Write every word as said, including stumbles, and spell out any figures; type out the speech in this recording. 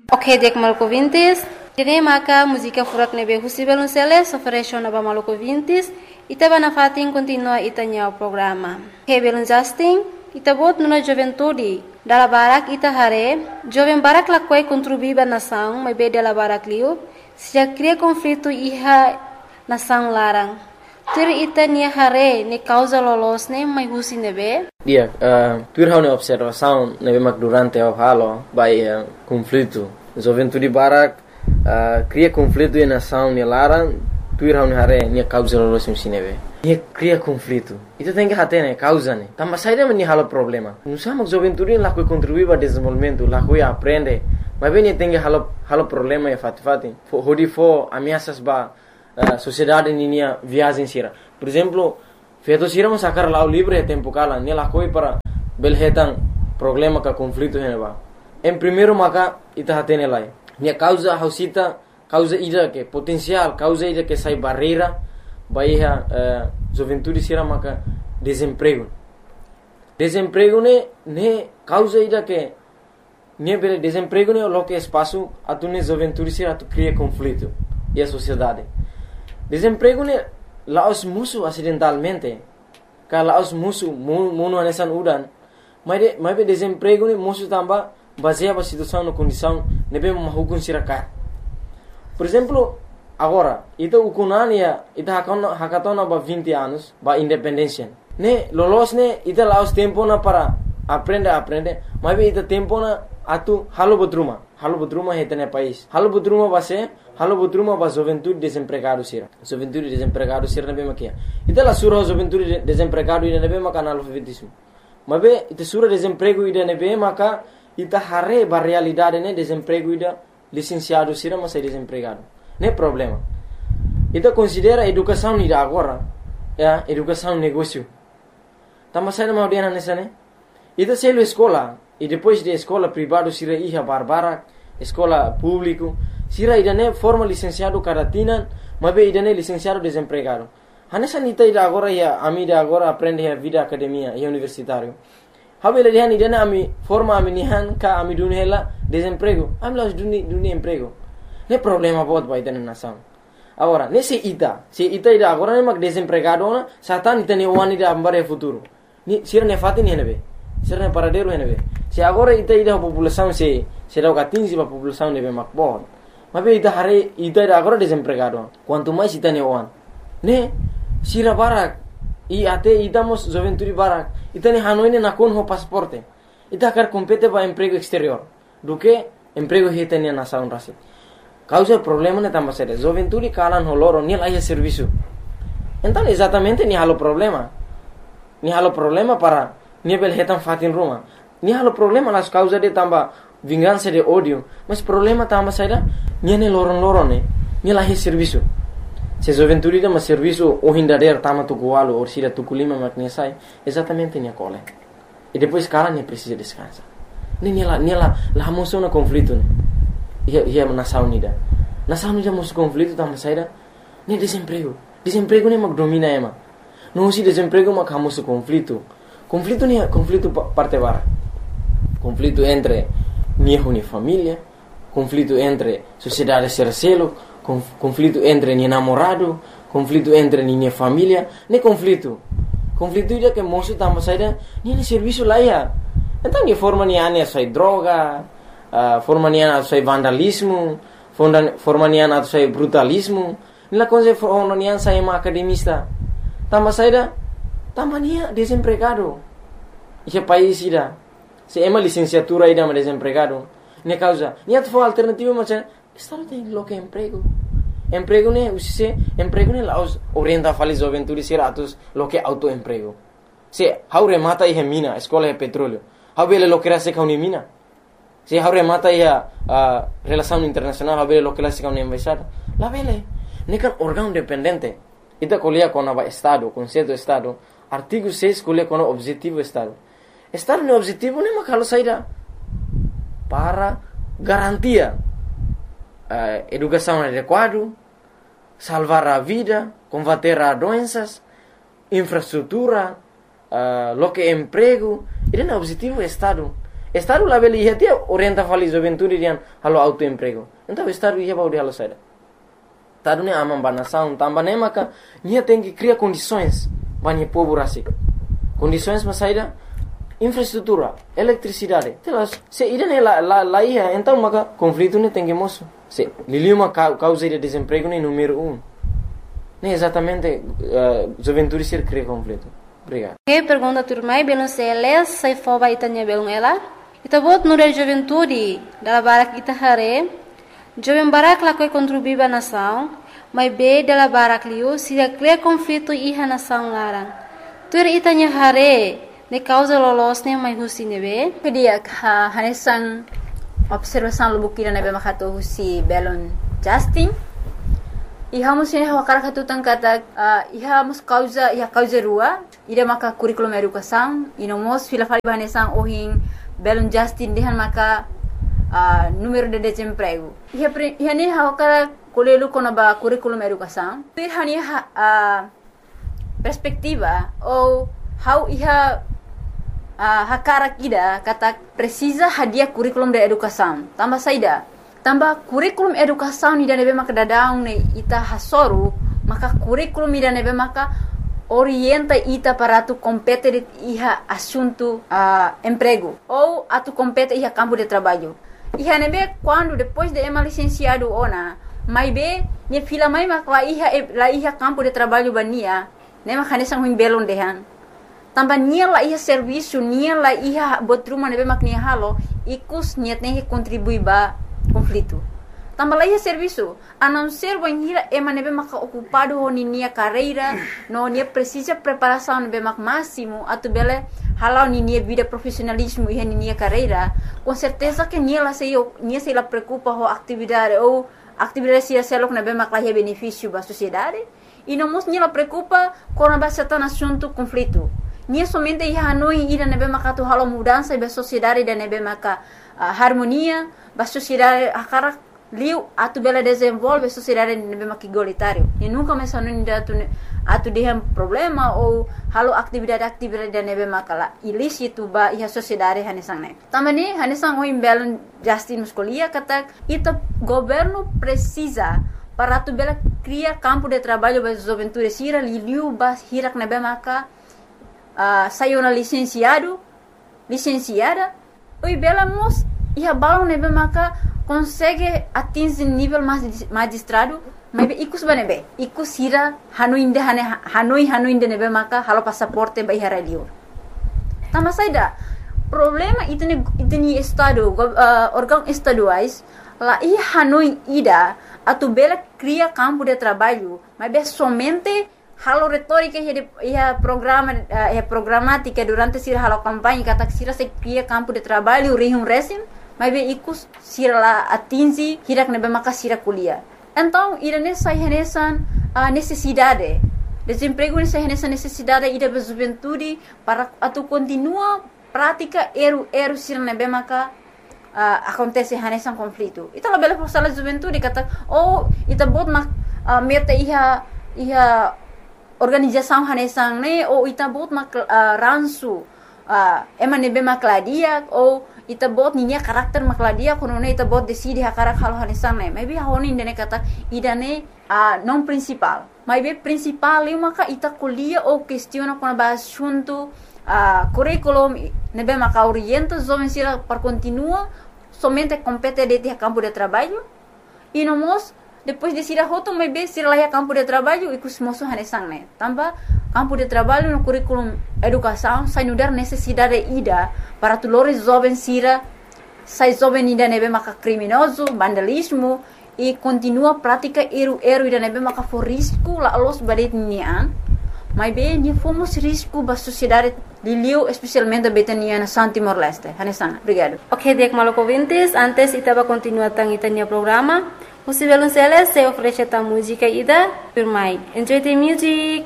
Ok, dek maluco vintis. Kini maka música furak nebe husibel unseles ofereció naba maluco vintis. Ita bana fatin continua itanya o programa. Hebelun Justin, ita bot nuna juventude. Dala barak ita hare, joven barak lakwai contribuiba nação, mas be dala barak liu, se já cria conflito iha nação larang. Tur ita nia hare ne causa lolos ne mai husi nebe. Dia, uh, tur hau ne observação nebe mak durante o halo by uh, conflito. Juventude barak uh, cria conflito em nação ne larang. Tuir hau ne hare nia causa lolos musi nebe. Nia cria conflito. Itu tem que hate ne causa ne. Tambah saída meni halo problema. Nusa mak juventude lakoi contribuir para desenvolvimento, lakoi aprende. Mas bem tem que halo halo problema e fati fati. Hodi fo ameaças ba uh, sociedade ninia viagem sira. Por exemplo, feito sira mas sacar lá o livre tempo kala, nia lakoi para belhetan problema ka conflito hene ba. Em primeiro maka ita hate ne lai. Nia causa hausita causa ida que potencial, causa ida que sai barreira, baia uh, juventude sira maka desemprego. Desemprego ne ne causa ida que ne bele desemprego ne lo que espaço atu ne juventude sira tu cria conflito e a sociedade. Desemprego ne laos musu acidentalmente, ka laos musu muno anesan udan, mas de mas be desemprego ne musu tamba baseia a situação no condição ne be mahukun sira ka. Por exemplo, agora, ita ukunania, ita hakatona, hakatona ba vinte anos, ba independência. Ne, lolos ne, ita laos tempo na para aprender, aprender, mas ita tempo na atu halo botruma, halo botruma heta ne país. Halo botruma ba se, halo botruma ba juventude desempregado sira. Juventude desempregado sira ne be makia. Ita la sura juventude desempregado ida ne be maka analfabetismo. Mas be ita sura desemprego ida ne be maka ita hare ba realidade ne desemprego ida licenciado sira mas é desempregado. Não é problema. Então considera a educação ida agora, é educação negócio. Tama sai na audiana nessa né? Então se ele escola e depois de escola privado sira iha barbara, escola público, sira ida né forma licenciado caratina, mas be ida né licenciado desempregado. Hanessa nita ida agora ia amida agora aprende a vida academia e universitário. Habela dihan ida né ami forma ami nihan ka ami dunela desemprego. Ami las duni duni emprego. Não é problema bot ba ida na nação. Agora, nesse ita, se ita ida agora ne mag desempregado na, satan ita ne wani da ambare futuro. Ni sira ne fati ne nebe. Sira ne paradero ne nebe. Se agora ita ida a população se se dá quinze ba população nebe mak bot. Mas be ita hare ita ida agora desempregado. Quanto mais ita ne wan. Ne sira barak e até idamos juventude barak. Ita ne hanoi ne nakon ho pasaporte. Ita quer compete ba emprego exterior. Do que emprego hita ne nação rasi. Causa problema ne tamba sério. Juventude kalan holoro ni lá serviço. Então exatamente ni halo problema. Ni halo problema para ni bel hetan fatin Roma. Ni halo problema las causa de tamba vingança de ódio. Mas problema tamba sério ni ne loron loron ne. Ni lá serviço. Se juventude dá mas serviço o hindader tama tukualo ou sira tukulima maknesai exatamente ni cole. E depois kalan ni precisa descansar. Ni ni lá ni lá lá moção na conflito ne. Ia ia nação nida. Nação nida mos conflito tama saída. Nem desemprego. Desemprego nem mag domina ema. Não se desemprego mag hamos conflito. Conflito nem conflito parte bara. Conflito entre minha e família, conflito entre sociedade sercelo, conflito entre ni namorado, conflito entre ni família, nem conflito. Conflito ida que moço tama saída, nem serviço lá ia. Então ni forma ni ane sai droga. Uh, forma nian atau sai vandalismo, forma nian atau sai brutalismo. Nila coisa forma nian sai ma academista. Tama saída, tama nia desempregado. Esse país ida, se ema licenciatura ida ma desempregado. Ne causa, nia tu alternativa macam, estado tem lo que emprego. Emprego ne usise, emprego ne laos orienta fali juventude sira atus lo que autoemprego. Se haure mata e mina, escola de petróleo. Haubele lo que era se kauni mina. Se haure mata ia uh, relação internacional haver lo que la sica una embaixada la vele nekan órgão dependente ita colia com o estado conceito estado artigo seis colia com o objetivo estado estado no objetivo nem makalo saída para garantia uh, educação adequada salvar a vida combater a doenças infraestrutura uh, lo que emprego ida no objetivo estado Estado lá beli ia dia orienta fali juventude dian halo autoemprego. Então estado ia baudi halo saída. Tadu ne amam banação, tamba ne maka nia tem que criar condições banhe povo rasik. Condições mas saída infraestrutura, eletricidade. Telas se ida ne la la la ia então maka conflito ne tem que moço. Se liliu uma causa de desemprego ne número um. Ne exatamente uh, juventude ser cria conflito. Obrigado. Que pergunta turmai belum seles sai foba itanya belum ela. Ita bot nure juventude dalla barak ita hare. Jovem barak la koi contribuiba nação, mas be dalla barak liu se cria conflito iha nação larang. Tur itanya hare ne causa lolos ne mai husi nebe. Kedia ha hanesang observação lubukira nebe makato husi belon Justin. Iha musin hawa karakatu tangkata uh, iha mus causa iha causa rua ida maka curriculum educação inomos fila fali banesang ohin belon Justin dehan maka uh, número de desemprego iha iha ne hawa kara kolelu kona ba curriculum educação pir hani uh, perspectiva ou how iha uh, hakara kida kata precisa hadia curriculum de educação tambah saida tambah kurikulum educação ni nebe maka dadaung ne ita hasoru maka kurikulum ni nebe maka orienta ita para tu compete iha assunto uh, emprego ou atu compete iha campo de trabalho iha nebe quando depois de ema licenciado ona mai be ne fila mai maka la iha la iha campo de trabalho bania ne maka nesang huim belon dehan tambah nia la iha serviço nia la iha botruma nebe mak nia halo ikus niat ne contribui ba conflito. Tambah lagi serviço, a não ser banhira ema nebe maka ocupado ho nia carreira, no nia precisa preparação nebe mak máximo, atu bele halau nia vida profissionalismo e nia carreira, com certeza que nia la sei nia sei la preocupa ho atividade ou atividade se selok nebe mak la benefício ba sociedade, e não mos nia la preocupa com a base tan assunto conflito. Nia somente ia hanoi ida nebe maka tu halau mudança ba sociedade da nebe maka uh, harmonia ba sociedade akara liu atu bela desenvolve sociedade nebe mak igualitário e nunca mais hanoi da tu atu dehem problema ou halau atividade-atividade da nebe maka ilícito ba ia sociedade hanesang ne tamani hanesang o imbelon Justin muscolia kata ita governo precisa para tu bela cria campo de trabalho ba juventude sira liu ba hirak nebe maka Uh, saiu na licenciado, licenciada, oi bela mos ia balão nebe maka consegue atingir nível magistrado, mas ikus banebe, ikus hira hanoi inde hane hanoi hanoi inde nebe maka halo passaporte ba hira liur. Tama saida problema itu ni itu ni estado uh, órgão estaduais lá ia hanoi ida atu bela cria campo de trabalho, mas be somente halo retórica ia programa ia programática durante sira halo campanha kata sira se cria campo de trabalho rihum resim mas be ikus sira la atingi hirak nebe maka sira kuliah então ira nessa renesan a necessidade desemprego nessa renesan necessidade ida be juventude para atu continua prática eru eru sira nebe maka uh, acontece renesan conflito ita la bela sala juventude kata oh ita bot mak uh, meta iha iha organização hanesang ne ou ita bot mak uh, ransu uh, ema nebe makladia ou ita bot ninya karakter makladia kono ne ita bot decide hakarak hal hanesang ne maybe honi ndene kata idane uh, non principal maybe principal eu maka ita kuliah ou questiona kono ba assunto uh, curriculum nebe maka orienta jovem sira para continua somente compete de campo de trabalho e no mos depois de sira hoto mai be sira lá campo de trabalho e cusmoso hanesang ne tambah campo de trabalho no curriculum educação sai nudar necessidade ida para tulores jovem sira sai jovem ida nebe maka criminoso vandalismo e continua prática eru eru ida nebe maka for risco la los badet nian mai be ni fomos risco ba sociedade liliu especialmente betania na San Timor Leste hanesang obrigado. Ok, dek maloko vintes antes itaba continuar tang itania programa. Musivelun Celes se oferece ta música ida Pirmai. Enjoy the music.